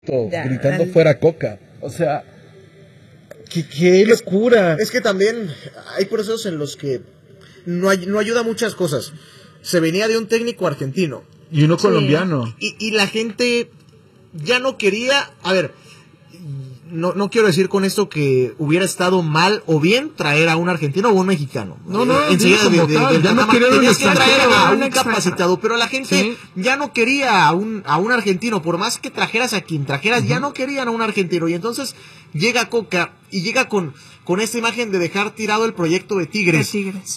gritando fuera Coca. O sea, qué locura. Es que también hay procesos en los que no ayuda muchas cosas. Se venía de un técnico argentino. Y uno colombiano. Y la gente ya no quería... A ver, no quiero decir con esto que hubiera estado mal o bien traer a un argentino o un mexicano. Enseguida ya no quería tenías que traer a un capacitado, pero la gente ya no quería a un argentino. Por más que trajeras a quien trajeras, ya no querían a un argentino. Y entonces llega Coca y llega con esta imagen de dejar tirado el proyecto de Tigres.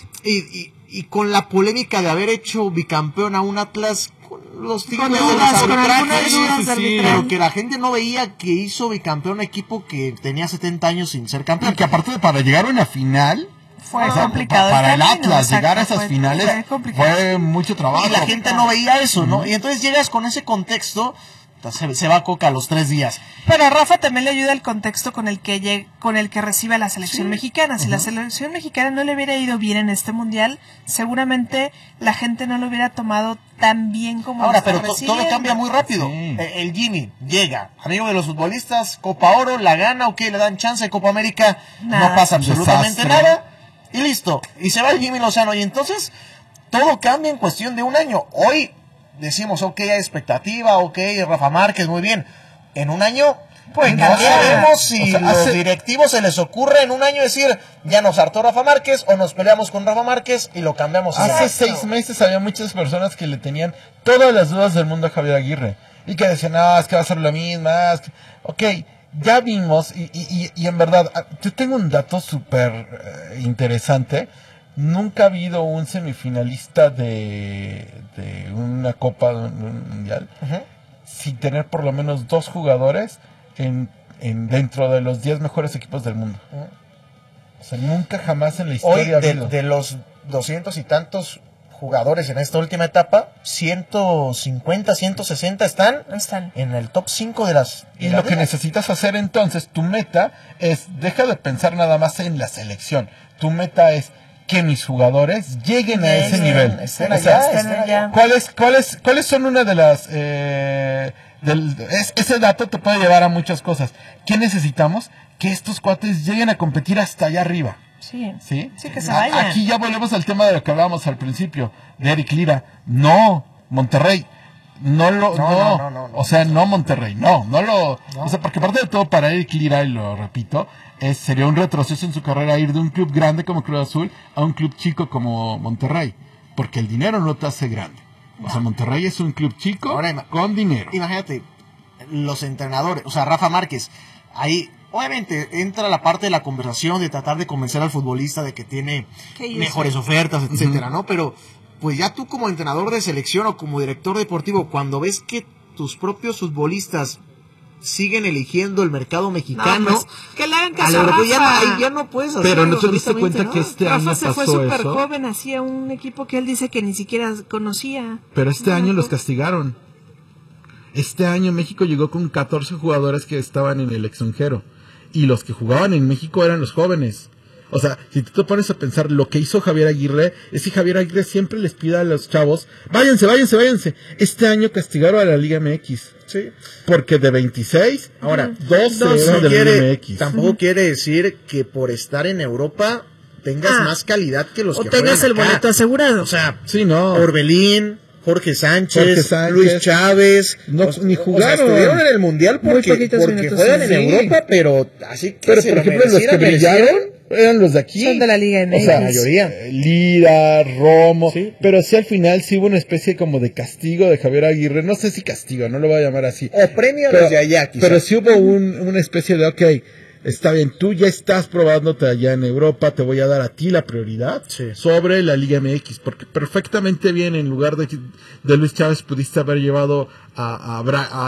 Y con la polémica de haber hecho bicampeón a un Atlas con los Tigres de los arbitrajes, pero que la gente no veía que hizo bicampeón un equipo que tenía 70 años sin ser campeón. Y que aparte para llegar a una final fue complicado. Para el Atlas llegar a esas finales fue mucho trabajo. Y la gente no veía eso, ¿no? Y entonces llegas con ese contexto, se va Coca a los 3 días. Pero a Rafa también le ayuda el contexto con el que recibe a la selección mexicana. Si la selección mexicana no le hubiera ido bien en este mundial, seguramente la gente no lo hubiera tomado tan bien como ahora, pero todo cambia muy rápido. El Jimmy llega, amigo de los futbolistas, Copa Oro, la gana, le dan chance de Copa América, no pasa absolutamente nada, y listo. Y se va el Jimmy Lozano, y entonces todo cambia en cuestión de un año. Hoy decimos, hay expectativa, Rafa Márquez, muy bien. En un año, pues no sabemos si los directivos se les ocurre en un año decir, ya nos hartó Rafa Márquez, o nos peleamos con Rafa Márquez y lo cambiamos. Hace 6 meses había muchas personas que le tenían todas las dudas del mundo a Javier Aguirre. Y que decían, es que va a ser lo mismo. Ya vimos, y en verdad, yo tengo un dato súper interesante. Nunca ha habido un semifinalista de una Copa, de un Mundial, sin tener por lo menos 2 jugadores dentro de los 10 mejores equipos del mundo. O sea, nunca jamás en la historia ha habido. De los 200 y tantos jugadores en esta última etapa, 150, 160 están en el top 5 de las... Y lo que necesitas hacer entonces, tu meta es, deja de pensar nada más en la selección. Tu meta es que mis jugadores lleguen a ese nivel. Estén allá. ¿Cuáles son una de las... ese dato te puede llevar a muchas cosas. ¿Qué necesitamos? Que estos cuates lleguen a competir hasta allá arriba. Sí, que se vayan. Aquí ya volvemos al tema de lo que hablábamos al principio, de Eric Lira. No, Monterrey. No. O sea, no Monterrey. O sea, porque aparte de todo, para Eric Lira, y lo repito, sería un retroceso en su carrera ir de un club grande como Cruz Azul a un club chico como Monterrey. Porque el dinero no te hace grande. O sea, Monterrey es un club chico con dinero. Imagínate, los entrenadores, o sea, Rafa Márquez, ahí obviamente entra la parte de la conversación de tratar de convencer al futbolista de que tiene mejores ofertas, etcétera, ¿no? Pero pues ya tú como entrenador de selección o como director deportivo, cuando ves que tus propios futbolistas siguen eligiendo el mercado mexicano, pues, que le hagan caso a Rafa. Ya no puedes hacerlo. Pero no te diste cuenta que este año Rafa se pasó fue súper eso. joven, hacía un equipo que él dice que ni siquiera conocía. Pero este año los castigaron. Este año México llegó con 14 jugadores que estaban en el extranjero. Y los que jugaban en México eran los jóvenes. O sea, si tú te pones a pensar, lo que hizo Javier Aguirre, es que Javier Aguirre siempre les pide a los chavos, váyanse. Este año castigaron a la Liga MX. Sí. Porque de 26, ahora 12 eran de la Liga MX. Tampoco quiere decir que por estar en Europa tengas más calidad que los que juegan tengas el boleto asegurado. O sea, no. Orbelín, Jorge Sánchez, Luis Chávez, ni jugaron. Estuvieron en el Mundial porque juegan en Europa, pero así que pero por ejemplo los que brillaron eran los de aquí. Son de la Liga MX. O sea, la mayoría. Lira, Romo, pero sí al final sí hubo una especie como de castigo de Javier Aguirre, no sé si castigo, no lo voy a llamar así. O premio desde allá, quizás. Pero sí hubo una especie de, está bien, tú ya estás probándote allá en Europa, te voy a dar a ti la prioridad sobre la Liga MX, porque perfectamente bien, en lugar de Luis Chávez pudiste haber llevado a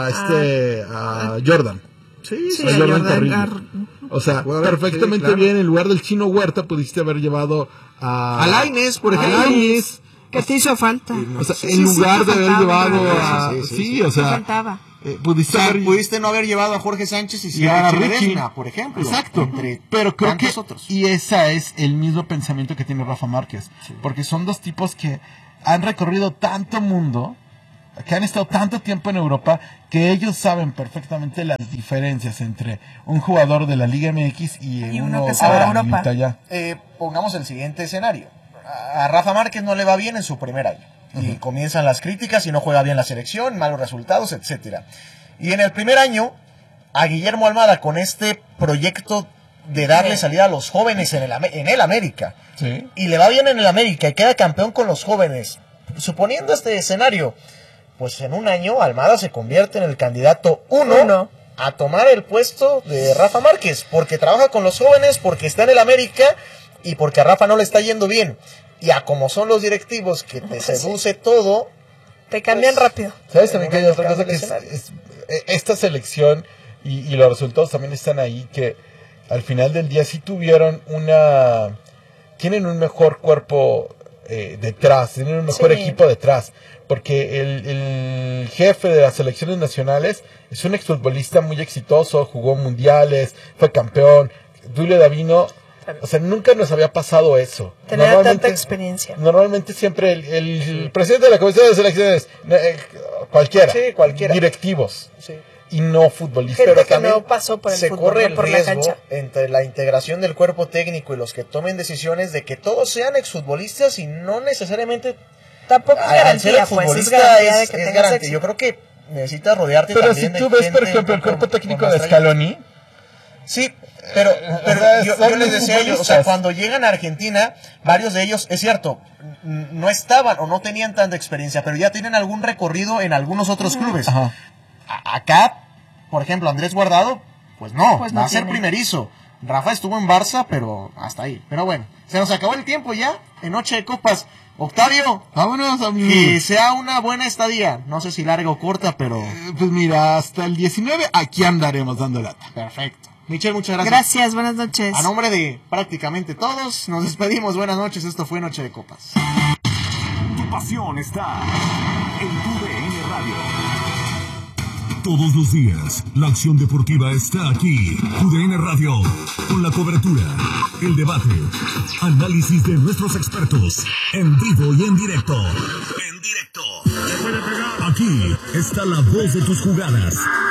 Jordan. A Jordan. O sea, perfectamente bien, en lugar del Chino Huerta pudiste haber llevado a Lainez, por ejemplo. Que te hizo falta. O sea, en lugar de haber llevado a... o sea... faltaba. Pudiste no haber llevado a Jorge Sánchez y llevar a Richie, por ejemplo. Exacto. Pero creo que otros. Y ese es el mismo pensamiento que tiene Rafa Márquez. Porque son dos tipos que han recorrido tanto mundo, que han estado tanto tiempo en Europa, que ellos saben perfectamente las diferencias entre un jugador de la Liga MX y uno uno que se va a Europa. allá. Pongamos el siguiente escenario. A Rafa Márquez no le va bien en su primer año. Y comienzan las críticas y no juega bien la selección, malos resultados, etcétera. Y en el primer año, a Guillermo Almada, con este proyecto de darle salida a los jóvenes en el América, Sí. y le va bien en el América y queda campeón con los jóvenes, suponiendo este escenario, pues en un año Almada se convierte en el candidato uno a tomar el puesto de Rafa Márquez, porque trabaja con los jóvenes, porque está en el América y porque a Rafa no le está yendo bien. Y a como son los directivos que te seduce todo, Te cambian rápido. ¿Sabes también que hay otra cosa que es esta selección y los resultados también están ahí, que al final del día sí tienen un mejor cuerpo detrás, tienen un mejor equipo detrás, porque el jefe de las selecciones nacionales es un exfutbolista muy exitoso, jugó mundiales, fue campeón. Tulio Davino, o sea, nunca nos había pasado eso. Tenía tanta experiencia. Normalmente siempre el presidente de la comisión de selecciones, cualquiera, directivos, y no futbolistas. Gente Pero que también no pasó por el se fútbol, corre no el por la riesgo cancha. entre la integración del cuerpo técnico y los que tomen decisiones de que todos sean exfutbolistas y no necesariamente Tampoco es al ser garantía, pues, es exfutbolista garantía de que es tengas garantía. éxito. Yo creo que necesitas rodearte Pero también si tú de ves, por gente ejemplo, el con- cuerpo con técnico más de Scaloni, Sí, pero yo les decía a ellos, o sea, cuando llegan a Argentina, varios de ellos, es cierto, no estaban o no tenían tanta experiencia, pero ya tienen algún recorrido en algunos otros clubes. Ajá. Acá, por ejemplo, Andrés Guardado, pues no Pues no va a ser tiene. primerizo. Rafa estuvo en Barça, pero hasta ahí. Pero bueno, se nos acabó el tiempo ya, en Noche de Copas. Octavio, vámonos, que amigos. sea una buena estadía. No sé si larga o corta, pero Pues mira, hasta el 19 aquí andaremos dando lata. perfecto. Michelle, muchas gracias. Gracias, buenas noches. A nombre de prácticamente todos, nos despedimos. Buenas noches, esto fue Noche de Copas. Tu pasión está en tu DN Radio. Todos los días, la acción deportiva está aquí. Tu DN Radio, con la cobertura, el debate, análisis de nuestros expertos, en vivo y en directo. En directo. Aquí está la voz de tus jugadas.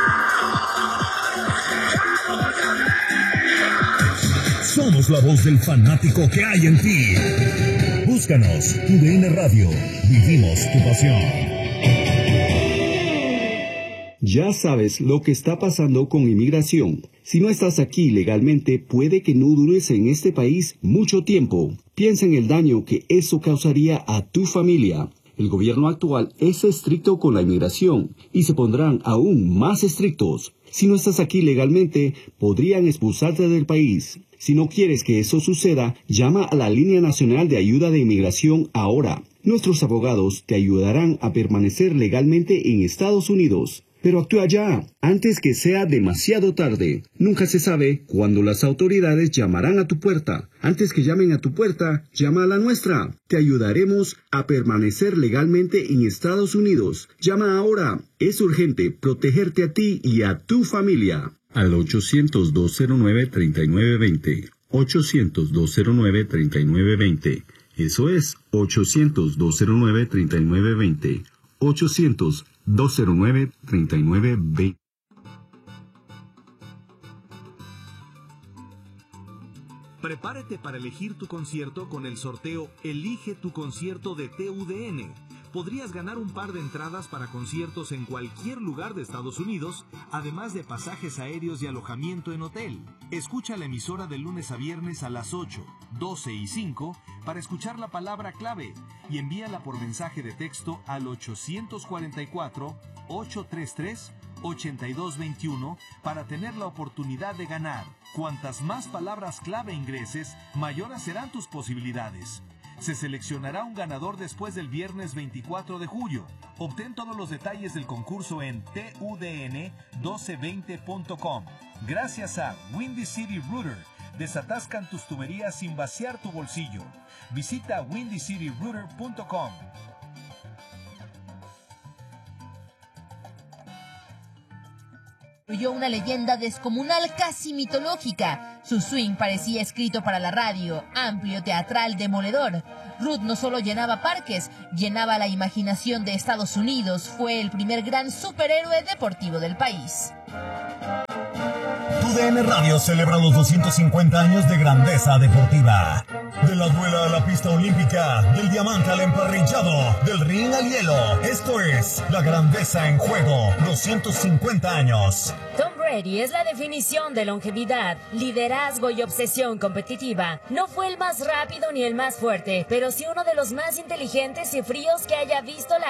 Somos la voz del fanático que hay en ti. Búscanos, tu DN Radio. Vivimos tu pasión. Ya sabes lo que está pasando con inmigración. Si no estás aquí legalmente, puede que no dures en este país mucho tiempo. Piensa en el daño que eso causaría a tu familia. El gobierno actual es estricto con la inmigración y se pondrán aún más estrictos. Si no estás aquí legalmente, podrían expulsarte del país. Si no quieres que eso suceda, llama a la Línea Nacional de Ayuda de Inmigración ahora. Nuestros abogados te ayudarán a permanecer legalmente en Estados Unidos. Pero actúa ya, antes que sea demasiado tarde. Nunca se sabe cuándo las autoridades llamarán a tu puerta. Antes que llamen a tu puerta, llama a la nuestra. Te ayudaremos a permanecer legalmente en Estados Unidos. Llama ahora. Es urgente protegerte a ti y a tu familia. Al 800-209-3920. 800-209-3920. Eso es 800-209-3920. 800-209-3920. Prepárate para elegir tu concierto con el sorteo Elige tu concierto de TUDN. Podrías ganar un par de entradas para conciertos en cualquier lugar de Estados Unidos, además de pasajes aéreos y alojamiento en hotel. Escucha la emisora de lunes a viernes a las 8, 12 y 5 para escuchar la palabra clave y envíala por mensaje de texto al 844-833-8221 para tener la oportunidad de ganar. Cuantas más palabras clave ingreses, mayores serán tus posibilidades. Se seleccionará un ganador después del viernes 24 de julio. Obtén todos los detalles del concurso en tudn1220.com. Gracias a Windy City Router, desatascan tus tuberías sin vaciar tu bolsillo. Visita windycityrouter.com. construyó una leyenda descomunal casi mitológica. Su swing parecía escrito para la radio, amplio, teatral, demoledor. Ruth no solo llenaba parques, llenaba la imaginación de Estados Unidos. Fue el primer gran superhéroe deportivo del país. TUDN Radio celebra los 250 años de grandeza deportiva. De la duela a la pista olímpica, del diamante al emparrillado, del ring al hielo. Esto es la grandeza en juego, 250 años. Tom Brady es la definición de longevidad, liderazgo y obsesión competitiva. No fue el más rápido ni el más fuerte, pero sí uno de los más inteligentes y fríos que haya visto la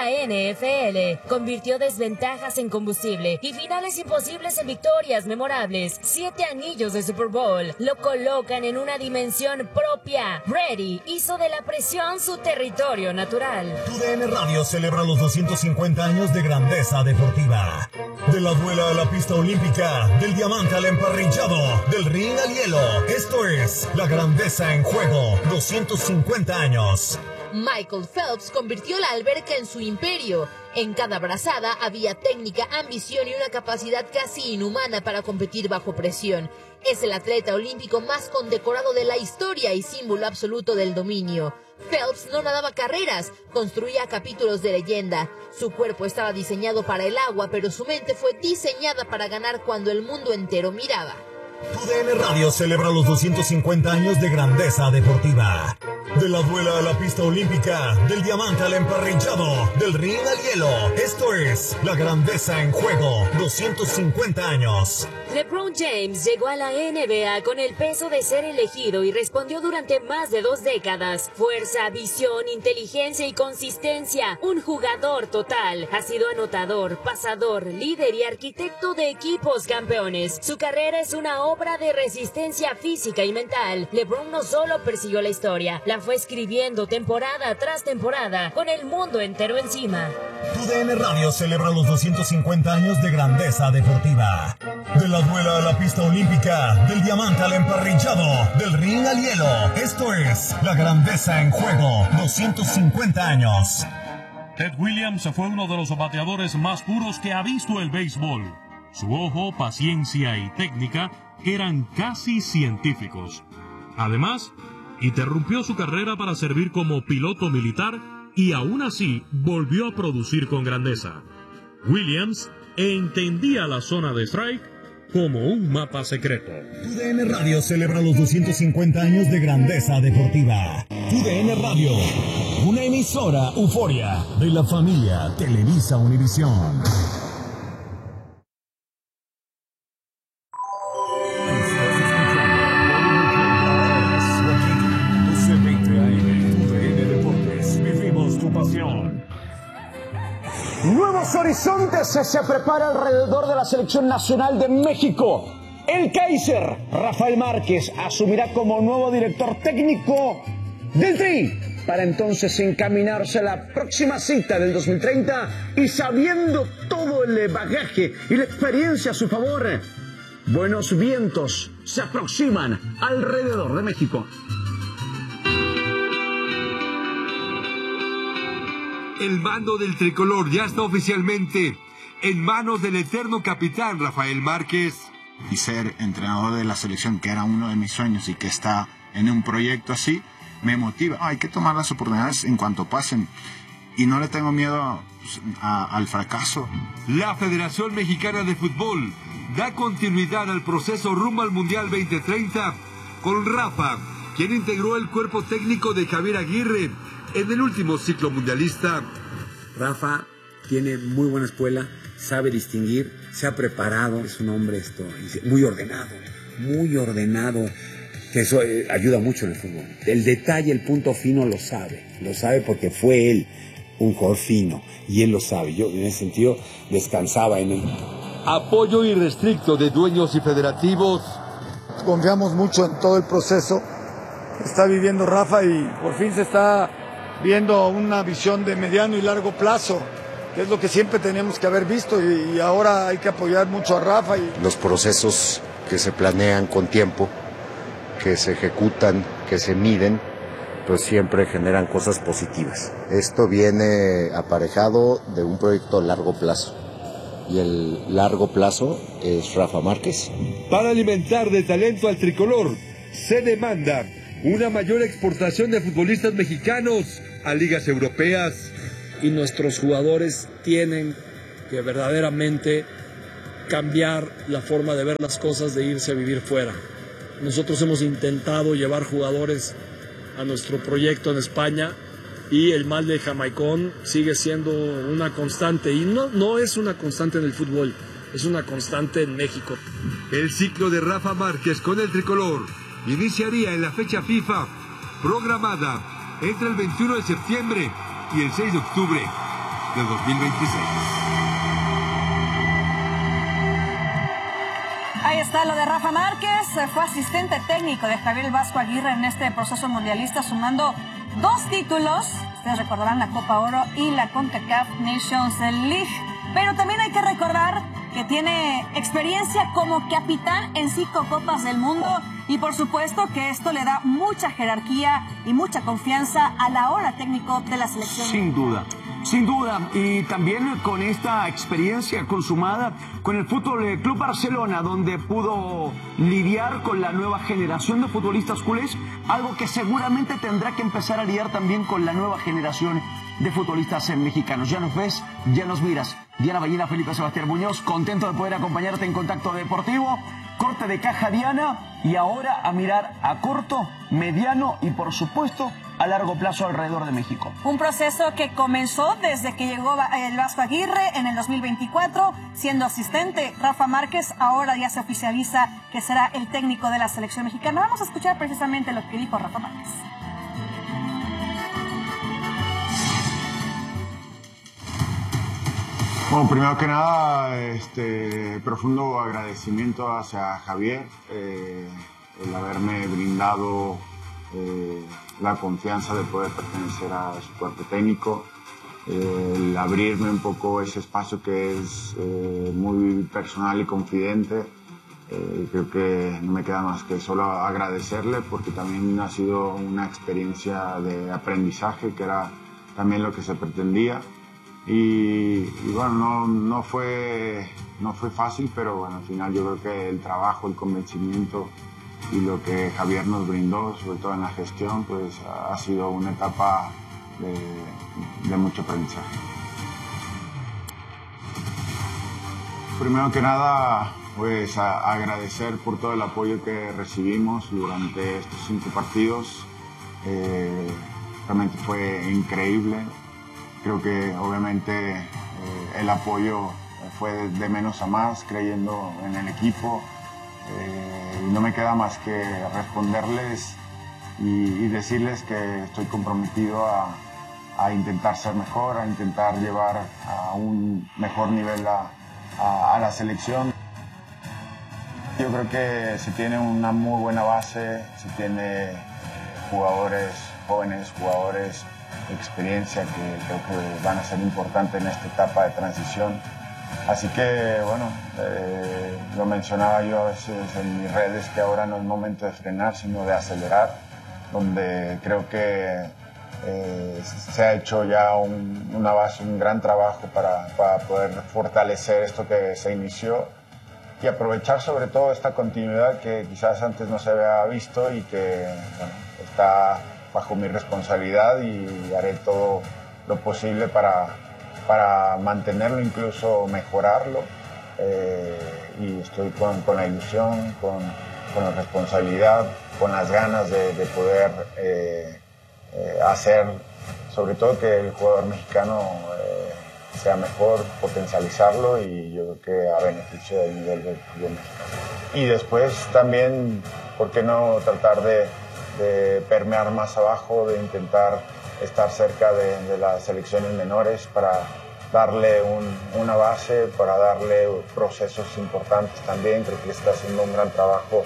NFL. Convirtió desventajas en combustible y finales imposibles en victorias memorables. 7 anillos de Super Bowl lo colocan en una dimensión propia. Brady hizo de la presión su territorio natural. TUDN Radio celebra los 250 años de grandeza deportiva. De la duela a la pista olímpica, del diamante al emparrillado, del ring al hielo. Esto es la grandeza en juego, 250 años. Michael Phelps convirtió la alberca en su imperio. En cada brazada había técnica, ambición y una capacidad casi inhumana para competir bajo presión. Es el atleta olímpico más condecorado de la historia y símbolo absoluto del dominio. Phelps no nadaba carreras, construía capítulos de leyenda. Su cuerpo estaba diseñado para el agua, pero su mente fue diseñada para ganar cuando el mundo entero miraba. TUDN Radio celebra los 250 años de grandeza deportiva. De la duela a la pista olímpica, del diamante al emparrillado, del ring al hielo. Esto es la grandeza en juego, 250 años. LeBron James llegó a la NBA con el peso de ser elegido y respondió durante más de 2 décadas. Fuerza, visión, inteligencia y consistencia. Un jugador total. Ha sido anotador, pasador, líder y arquitecto de equipos campeones. Su carrera es una obra de resistencia física y mental. LeBron no solo persiguió la historia, la fue escribiendo temporada tras temporada, con el mundo entero encima. TUDN Radio celebra los 250 años de grandeza deportiva. De la duela a la pista olímpica, del diamante al emparrillado, del ring al hielo. Esto es la grandeza en juego, 250 años. Ted Williams fue uno de los bateadores más puros que ha visto el béisbol. Su ojo, paciencia y técnica eran casi científicos. Además, interrumpió su carrera para servir como piloto militar y aún así volvió a producir con grandeza. Williams entendía la zona de strike como un mapa secreto. TUDN Radio celebra los 250 años de grandeza deportiva. TUDN Radio, una emisora euforia de la familia Televisa Univisión. Nuevos horizontes se prepara alrededor de la selección nacional de México. El Kaiser, Rafael Márquez, asumirá como nuevo director técnico del Tri, para entonces encaminarse a la próxima cita del 2030 y sabiendo todo el bagaje y la experiencia a su favor. Buenos vientos se aproximan alrededor de México. El mando del tricolor ya está oficialmente en manos del eterno capitán Rafael Márquez. Y ser entrenador de la selección, que era uno de mis sueños y que está en un proyecto así, me motiva. Hay que tomar las oportunidades en cuanto pasen y no le tengo miedo al fracaso. La Federación Mexicana de Fútbol da continuidad al proceso rumbo al Mundial 2030 con Rafa, quien integró el cuerpo técnico de Javier Aguirre en el último ciclo mundialista. Rafa tiene muy buena escuela, sabe distinguir, se ha preparado, es un hombre muy ordenado, que eso ayuda mucho en el fútbol. El detalle, el punto fino lo sabe porque fue él un jugador fino y él lo sabe. Yo en ese sentido descansaba en él. Apoyo irrestricto de dueños y federativos. Confiamos mucho en todo el proceso que está viviendo Rafa y por fin se está viendo una visión de mediano y largo plazo, que es lo que siempre teníamos que haber visto y ahora hay que apoyar mucho a Rafa. Los procesos que se planean con tiempo, que se ejecutan, que se miden, pues siempre generan cosas positivas. Esto viene aparejado de un proyecto a largo plazo. y el largo plazo es Rafa Márquez. Para alimentar de talento al tricolor, se demanda una mayor exportación de futbolistas mexicanos a ligas europeas. Y nuestros jugadores tienen que verdaderamente cambiar la forma de ver las cosas, de irse a vivir fuera. Nosotros hemos intentado llevar jugadores a nuestro proyecto en España y el mal de Jamaicón sigue siendo una constante, y no es una constante en el fútbol, es una constante en México. El ciclo de Rafa Márquez con el tricolor iniciaría en la fecha FIFA programada entre el 21 de septiembre y el 6 de octubre de 2026. Ahí está lo de Rafa Márquez, fue asistente técnico de Javier El Vasco Aguirre en este proceso mundialista, sumando 2 títulos, ustedes recordarán la Copa Oro y la CONCACAF Nations League, pero también hay que recordar que tiene experiencia como capitán en 5 Copas del Mundo y por supuesto que esto le da mucha jerarquía y mucha confianza a la hora técnico de la selección. Sin duda, y también con esta experiencia consumada con el Fútbol Club Barcelona, donde pudo lidiar con la nueva generación de futbolistas culés, algo que seguramente tendrá que empezar a lidiar también con la nueva generación de futbolistas mexicanos. Ya nos ves, ya nos miras. Diana Ballina, Felipe Sebastián Muñoz, contento de poder acompañarte en Contacto Deportivo. Corte de caja, Diana, y ahora a mirar a corto, mediano y por supuesto a largo plazo alrededor de México. Un proceso que comenzó desde que llegó el Vasco Aguirre en el 2024, siendo asistente Rafa Márquez, ahora ya se oficializa que será el técnico de la selección mexicana. Vamos a escuchar precisamente lo que dijo Rafa Márquez. Bueno, primero que nada, profundo agradecimiento hacia Javier, el haberme brindado la confianza de poder pertenecer a su cuerpo técnico, el abrirme un poco ese espacio que es muy personal y confidente. Creo que no me queda más que solo agradecerle, porque también ha sido una experiencia de aprendizaje, que era también lo que se pretendía. Y bueno, no fue fácil, pero bueno, al final yo creo que el trabajo, el convencimiento y lo que Javier nos brindó, sobre todo en la gestión, pues ha sido una etapa de mucho aprendizaje. Primero que nada, pues agradecer por todo el apoyo que recibimos durante estos 5 partidos. Realmente fue increíble. Creo que obviamente el apoyo fue de menos a más, creyendo en el equipo. No me queda más que responderles y decirles que estoy comprometido a intentar ser mejor, a intentar llevar a un mejor nivel a la selección. Yo creo que se tiene una muy buena base, se tiene jugadores jóvenes, jugadores de experiencia que creo que van a ser importantes en esta etapa de transición. Así que, bueno, lo mencionaba yo a veces en mis redes, que ahora no es momento de frenar, sino de acelerar, donde creo que se ha hecho ya una base, un gran trabajo para poder fortalecer esto que se inició y aprovechar sobre todo esta continuidad que quizás antes no se había visto y que, bueno, está bajo mi responsabilidad, y haré todo lo posible para mantenerlo, incluso mejorarlo, y estoy con la ilusión, con la responsabilidad, con las ganas de poder hacer, sobre todo, que el jugador mexicano sea mejor, potencializarlo, y yo creo que a beneficio del nivel del fútbol mexicano. Y después también, ¿por qué no tratar de permear más abajo, de intentar estar cerca de las selecciones menores para darle una base, para darle procesos importantes también? Creo que está haciendo un gran trabajo.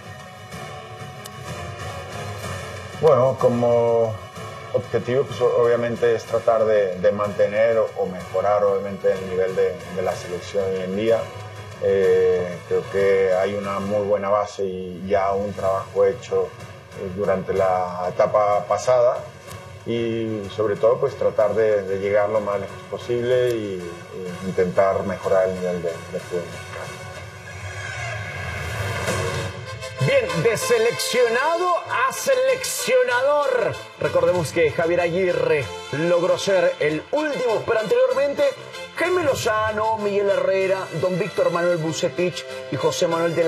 Bueno, como objetivo, pues obviamente es tratar de mantener o mejorar obviamente el nivel de la selección hoy en día. Creo que hay una muy buena base y ya un trabajo hecho durante la etapa pasada, y sobre todo pues tratar de llegar lo más lejos posible y intentar mejorar el nivel de fútbol mexicano. Bien, de seleccionado a seleccionador. Recordemos que Javier Aguirre logró ser el último, pero anteriormente Jaime Lozano, Miguel Herrera, don Víctor Manuel Vucetich y José Manuel de